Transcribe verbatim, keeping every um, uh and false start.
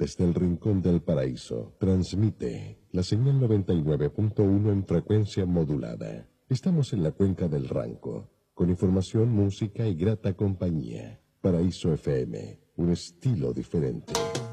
desde el rincón del paraíso. Transmite la señal noventa y nueve punto uno en frecuencia modulada. Estamos en la cuenca del Ranco, con información, música y grata compañía. Paraíso F M, un estilo diferente.